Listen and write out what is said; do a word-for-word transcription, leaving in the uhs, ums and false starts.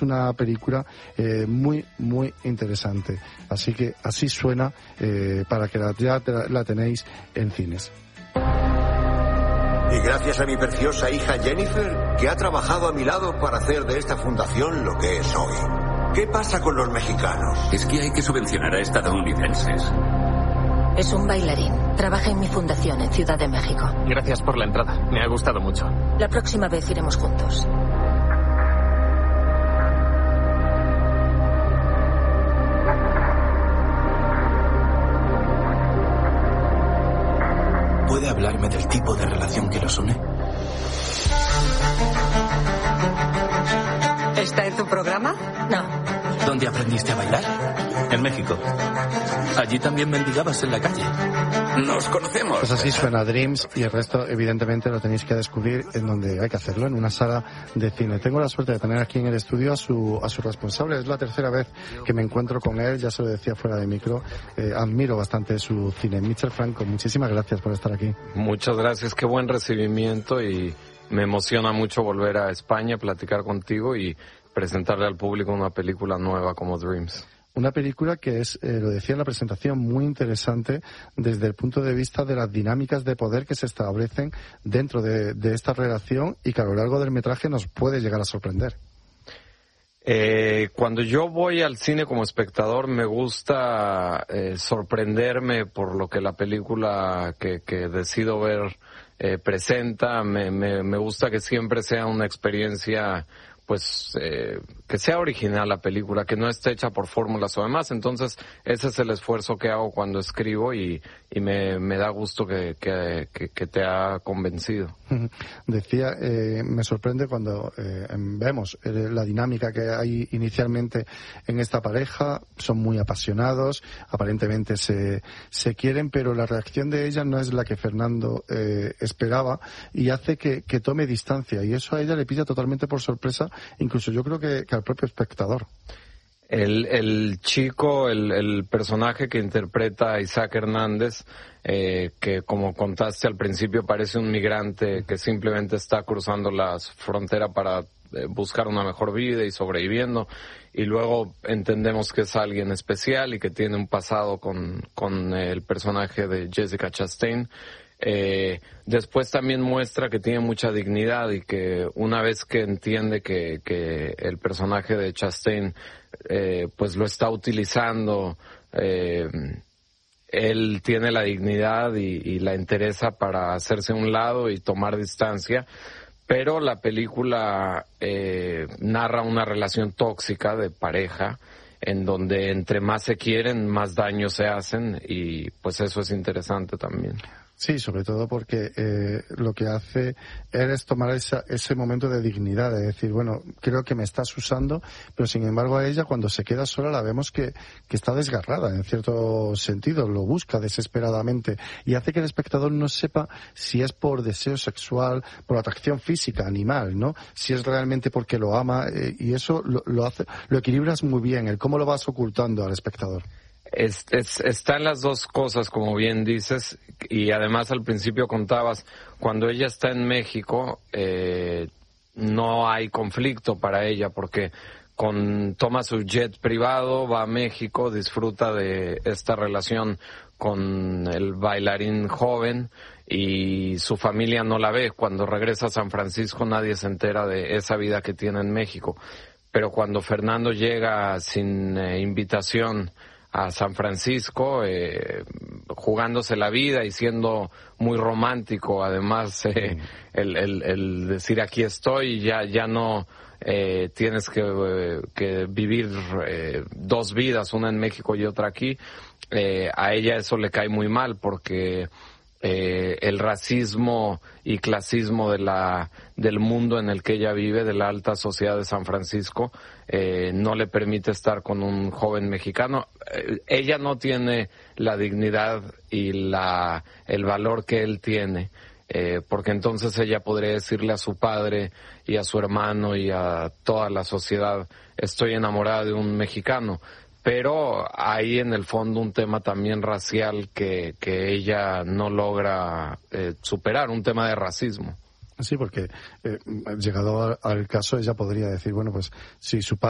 es una película eh, muy, muy interesante. Así que así suena eh, para que la, ya la tenéis en cines. Y gracias a mi preciosa hija Jennifer, que ha trabajado a mi lado para hacer de esta fundación lo que es hoy. ¿Qué pasa con los mexicanos? Es que hay que subvencionar a estadounidenses. Es un bailarín. Trabaja en mi fundación en Ciudad de México. Gracias por la entrada. Me ha gustado mucho. La próxima vez iremos juntos. ¿Puede hablarme del tipo de relación que los une? ¿Está en tu programa? No. ¿Dónde aprendiste a bailar? En México. Allí también mendigabas en la calle. Nos conocemos. Pues así suena Dreams, y el resto evidentemente lo tenéis que descubrir en donde hay que hacerlo, en una sala de cine. Tengo la suerte de tener aquí en el estudio a su a su responsable. Es la tercera vez que me encuentro con él, ya se lo decía fuera de micro. Eh, admiro bastante su cine. Michel Franco, muchísimas gracias por estar aquí. Muchas gracias, qué buen recibimiento, y me emociona mucho volver a España, platicar contigo y presentarle al público una película nueva como Dreams. Una película que es, eh, lo decía en la presentación, muy interesante desde el punto de vista de las dinámicas de poder que se establecen dentro de, de esta relación, y que a lo largo del metraje nos puede llegar a sorprender. Eh, cuando yo voy al cine como espectador, me gusta eh, sorprenderme por lo que la película que, que decido ver eh, presenta. Me, me, me gusta que siempre sea una experiencia, pues, eh, que sea original la película, que no esté hecha por fórmulas o demás. Entonces, ese es el esfuerzo que hago cuando escribo, y, y me, me da gusto que, que, que, que te ha convencido. Decía, eh, me sorprende cuando eh, vemos eh, la dinámica que hay inicialmente en esta pareja. Son muy apasionados, aparentemente se, se quieren, pero la reacción de ella no es la que Fernando eh, esperaba, y hace que, que tome distancia, y eso a ella le pilla totalmente por sorpresa, incluso yo creo que, que al propio espectador. El, el chico, el, el personaje que interpreta a Isaac Hernández, eh, que como contaste al principio parece un migrante que simplemente está cruzando la frontera para eh, buscar una mejor vida y sobreviviendo, y luego entendemos que es alguien especial y que tiene un pasado con, con el personaje de Jessica Chastain. Eh, después también muestra que tiene mucha dignidad, y que una vez que entiende que, que el personaje de Chastain eh, pues lo está utilizando, eh, él tiene la dignidad y, y la interesa para hacerse a un lado y tomar distancia. Pero la película eh, narra una relación tóxica de pareja, en donde entre más se quieren, más daño se hacen, y pues eso es interesante también. Sí, sobre todo porque eh, lo que hace él es tomar esa, ese momento de dignidad, de decir, bueno, creo que me estás usando, pero sin embargo a ella, cuando se queda sola, la vemos que, que está desgarrada, en cierto sentido, lo busca desesperadamente, y hace que el espectador no sepa si es por deseo sexual, por atracción física, animal, ¿no? Si es realmente porque lo ama, eh, y eso lo, lo hace, lo equilibras muy bien, el cómo lo vas ocultando al espectador. Es, es, están las dos cosas, como bien dices, y además al principio contabas, cuando ella está en México, eh, no hay conflicto para ella, porque con, toma su jet privado, va a México, disfruta de esta relación con el bailarín joven, y su familia no la ve. Cuando regresa a San Francisco, nadie se entera de esa vida que tiene en México. Pero cuando Fernando llega sin eh, invitación a San Francisco, eh, jugándose la vida y siendo muy romántico, además, eh, el, el, el decir aquí estoy, ya ya no eh, tienes que, eh, que vivir eh, dos vidas, una en México y otra aquí. Eh, a ella eso le cae muy mal, porque eh, el racismo y clasismo de la del mundo en el que ella vive, de la alta sociedad de San Francisco, eh, no le permite estar con un joven mexicano. Eh, ella no tiene la dignidad y la el valor que él tiene, eh, porque entonces ella podría decirle a su padre y a su hermano y a toda la sociedad, estoy enamorada de un mexicano. Pero hay en el fondo un tema también racial que, que ella no logra eh, superar, un tema de racismo. Sí, porque eh, llegado al, al caso, ella podría decir, bueno, pues si su padre